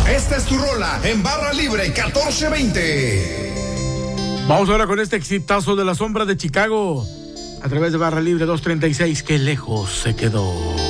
Esta es tu rola en Barra Libre 1420. Vamos ahora con este exitazo de La Sombra de Chicago a través de Barra Libre 236. Qué lejos se quedó.